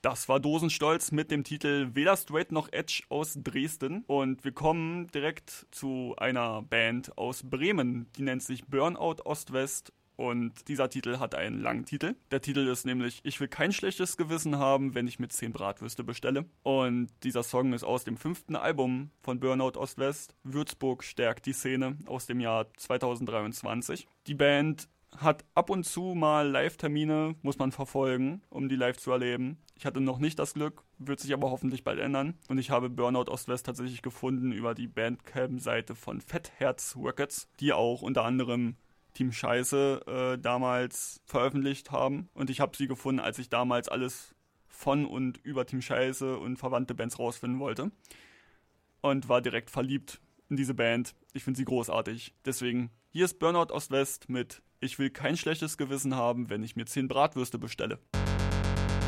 Das war Dosenstolz mit dem Titel Weder Straight noch Edge aus Dresden. Und wir kommen direkt zu einer Band aus Bremen, die nennt sich Burnout Ost-West. Und dieser Titel hat einen langen Titel. Der Titel ist nämlich Ich will kein schlechtes Gewissen haben, wenn ich mir 10 Bratwürste bestelle. Und dieser Song ist aus dem 5. Album von Burnout Ost-West. Würzburg stärkt die Szene aus dem Jahr 2023. Die Band hat ab und zu mal Live-Termine, muss man verfolgen, um die live zu erleben. Ich hatte noch nicht das Glück, wird sich aber hoffentlich bald ändern. Und ich habe Burnout Ost-West tatsächlich gefunden über die Bandcamp-Seite von Fettherz Records, die auch unter anderem Team Scheiße damals veröffentlicht haben. Und ich habe sie gefunden, als ich damals alles von und über Team Scheiße und verwandte Bands rausfinden wollte. Und war direkt verliebt in diese Band. Ich finde sie großartig. Deswegen, hier ist Burnout Ost-West mit Ich will kein schlechtes Gewissen haben, wenn ich mir 10 Bratwürste bestelle.